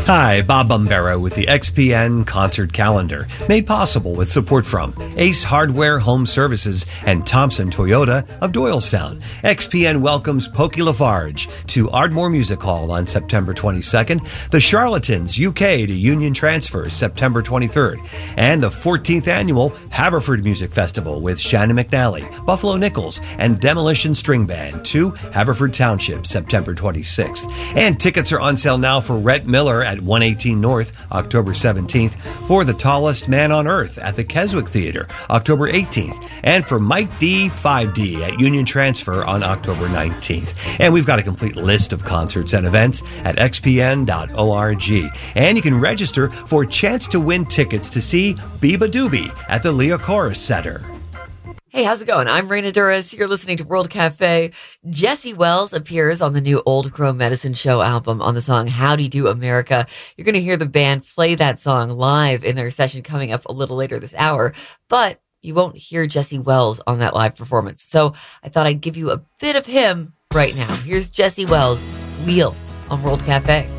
Hi, Bob Bombera with the XPN Concert Calendar, made possible with support from Ace Hardware Home Services and Thompson Toyota of Doylestown. XPN welcomes Pokey Lafarge to Ardmore Music Hall on September 22nd, the Charlatans UK to Union Transfer September 23rd, and the 14th Annual Haverford Music Festival with Shannon McNally, Buffalo Nichols, and Demolition String Band to Haverford Township September 26th. And tickets are on sale now for Rhett Miller at 118 North, October 17th, for The Tallest Man on Earth at the Keswick Theater, October 18th, and for Mike D. 5D at Union Transfer on October 19th. And we've got a complete list of concerts and events at xpn.org. And you can register for a chance to win tickets to see Biba Doobie at the Leah Chorus Center. Hey, how's it going? I'm Raina Duras. You're listening to World Cafe. Jesse Wells appears on the new Old Crow Medicine Show album on the song Howdy Do America. You're going to hear the band play that song live in their session coming up a little later this hour, but you won't hear Jesse Wells on that live performance. So I thought I'd give you a bit of him right now. Here's Jesse Wells, Wheel on World Cafe.